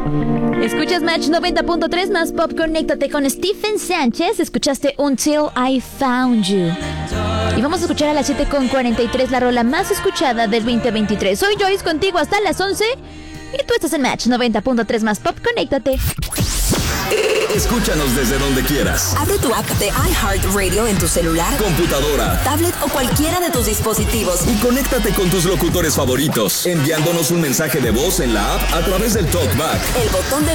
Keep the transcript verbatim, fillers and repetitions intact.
Escuchas Match noventa punto tres más Pop. Conéctate con Stephen Sánchez. Escuchaste Until I Found You. Y vamos a escuchar a las siete con cuarenta y tres la rola más escuchada del veinte veintitrés. Soy Joyce contigo hasta las once. Y tú estás en Match noventa punto tres más Pop. Conéctate. Escúchanos desde donde quieras. Abre tu app de iHeartRadio en tu celular, computadora, tablet o cualquiera de tus dispositivos. Y conéctate con tus locutores favoritos, enviándonos un mensaje de voz en la app a través del TalkBack. El botón de